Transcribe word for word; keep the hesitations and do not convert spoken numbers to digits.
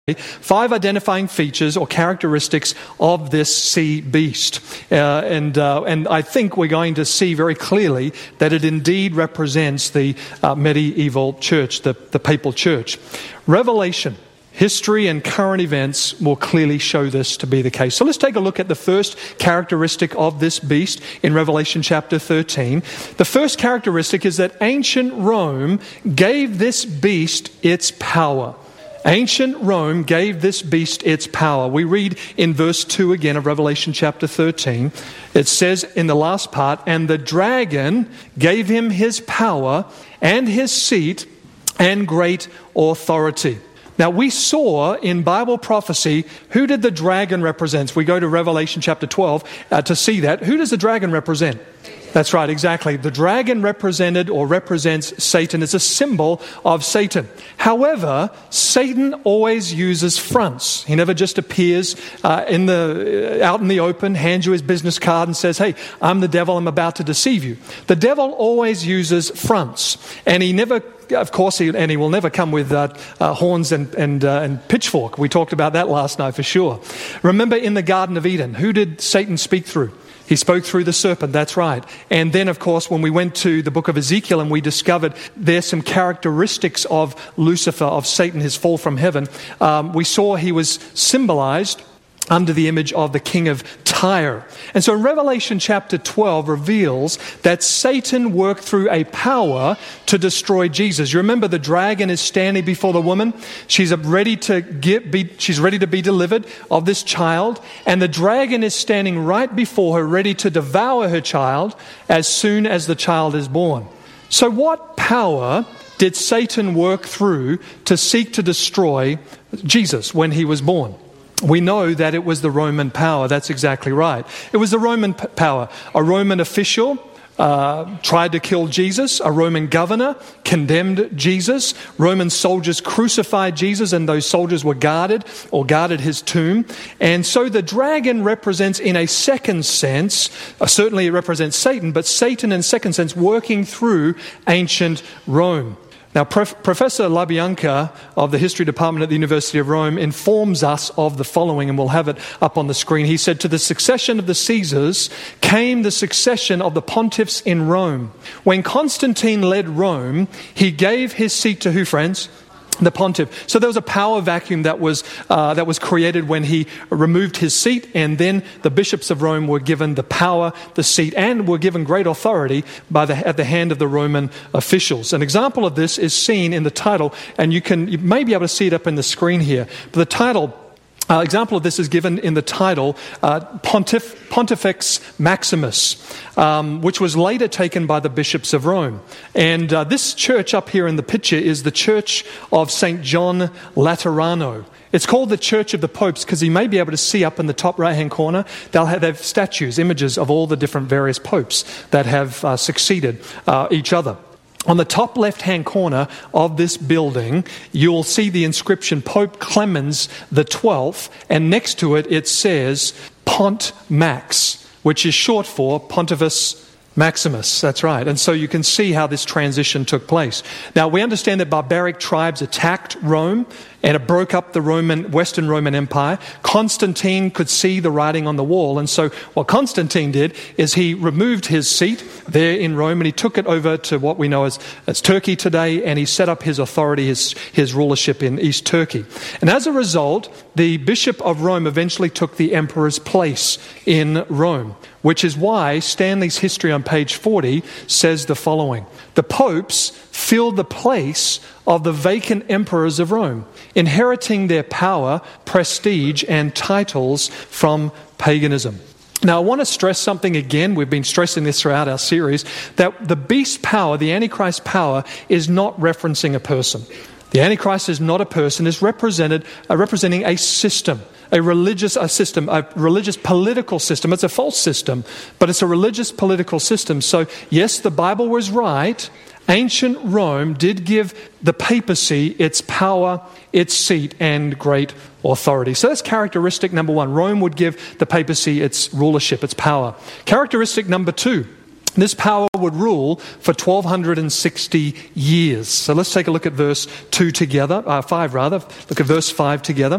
Five identifying features or characteristics of this sea beast. Uh, and uh, and I think we're going to see very clearly that it indeed represents the uh, medieval church, the, the papal church. Revelation, history and current events will clearly show this to be the case. So let's take a look at the first characteristic of this beast in Revelation chapter thirteen. The first characteristic is that ancient Rome gave this beast its power. Ancient Rome gave this beast its power. We read in verse two again of Revelation chapter thirteen. It says in the last part, "And the dragon gave him his power and his seat and great authority." Now we saw in Bible prophecy, who did the dragon represent? We go to Revelation chapter twelve uh, to see that. Who does the dragon represent? That's right, exactly. The dragon represented or represents Satan. It's a symbol of Satan. However, Satan always uses fronts. He never just appears uh, in the uh, out in the open, hands you his business card and says, "Hey, I'm the devil, I'm about to deceive you." The devil always uses fronts. And he never, of course, he, and he will never come with uh, uh, horns and, and, uh, and pitchfork. We talked about that last night for sure. Remember in the Garden of Eden, who did Satan speak through? He spoke through the serpent, that's right. And then, of course, when we went to the book of Ezekiel and we discovered there's some characteristics of Lucifer, of Satan, his fall from heaven, um, we saw he was symbolized under the image of the king of Tyre. And so in Revelation chapter twelve reveals that Satan worked through a power to destroy Jesus. You remember the dragon is standing before the woman. She's ready to get, be, she's ready to be delivered of this child. And the dragon is standing right before her, ready to devour her child as soon as the child is born. So what power did Satan work through to seek to destroy Jesus when he was born? We know that it was the Roman power. That's exactly right. It was the Roman p- power. A Roman official uh, tried to kill Jesus. A Roman governor condemned Jesus. Roman soldiers crucified Jesus, and those soldiers were guarded or guarded his tomb. And so the dragon represents, in a second sense, uh, certainly it represents Satan, but Satan in a second sense working through ancient Rome. Now, Prof- Professor LaBianca of the History Department at the University of Rome informs us of the following, and we'll have it up on the screen. He said, "To the succession of the Caesars came the succession of the pontiffs in Rome. When Constantine led Rome, he gave his seat to who, friends? The pontiff." So there was a power vacuum that was uh, that was created when he removed his seat, and then the bishops of Rome were given the power, the seat, and were given great authority by the, at the hand of the Roman officials. An example of this is seen in the title, and you can you may be able to see it up in the screen here. But the title. Uh, example of this is given in the title uh, Pontif- Pontifex Maximus, um, which was later taken by the bishops of Rome. And uh, this church up here in the picture is the Church of Saint John Laterano. It's called the Church of the Popes because you may be able to see up in the top right-hand corner, they'll have, they have statues, images of all the different various popes that have uh, succeeded uh, each other. On the top left-hand corner of this building, you'll see the inscription Pope Clemens the twelfth, and next to it, it says Pont Max, which is short for Pontifex Maximus. That's right. And so you can see how this transition took place. Now, we understand that barbaric tribes attacked Rome, and it broke up the Roman, Western Roman Empire. Constantine could see the writing on the wall. And so what Constantine did is he removed his seat there in Rome and he took it over to what we know as, as Turkey today, and he set up his authority, his, his rulership in East Turkey. And as a result, the Bishop of Rome eventually took the emperor's place in Rome, which is why Stanley's history on page forty says the following: "The popes filled the place of the vacant emperors of Rome, inheriting their power, prestige, and titles from paganism." Now, I want to stress something again. We've been stressing this throughout our series, that the beast power, the Antichrist power, is not referencing a person. The Antichrist is not a person, it's represented, uh, representing a system, a religious a system, a religious political system. It's a false system, but it's a religious political system. So, yes, the Bible was right. Ancient Rome did give the papacy its power, its seat, and great authority. So that's characteristic number one. Rome would give the papacy its rulership, its power. Characteristic number two This power would rule for twelve sixty years. So let's take a look at verse two together, uh, five rather. Look at verse five together.